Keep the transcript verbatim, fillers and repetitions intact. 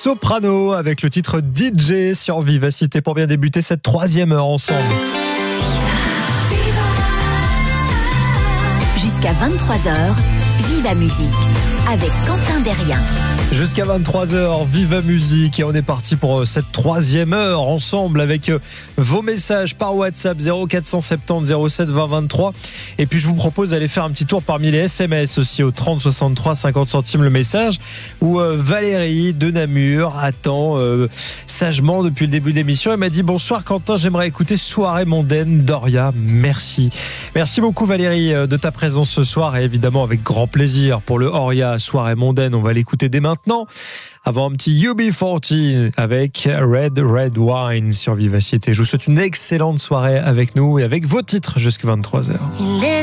Soprano avec le titre D J sur Vivacité pour bien débuter cette troisième heure ensemble. Jusqu'à vingt-trois heures, Viva Musique avec Quentin Derrien. Jusqu'à vingt-trois heures, Viva Musique et on est parti pour cette troisième heure ensemble avec vos messages par WhatsApp zéro quatre cent soixante-dix zéro sept vingt vingt-trois et puis je vous propose d'aller faire un petit tour parmi les S M S aussi au trente soixante-trois cinquante centimes le message où euh, Valérie de Namur attend euh, sagement depuis le début de l'émission. Elle m'a dit bonsoir Quentin, j'aimerais écouter Soirée mondaine d'Oria. Merci. Merci beaucoup Valérie de ta présence ce soir et évidemment avec grand plaisir pour le Oria Soirée mondaine. On va l'écouter dès maintenant. Avant un petit U B quarante avec Red Red Wine sur Vivacité. Je vous souhaite une excellente soirée avec nous et avec vos titres jusqu'à vingt-trois heures.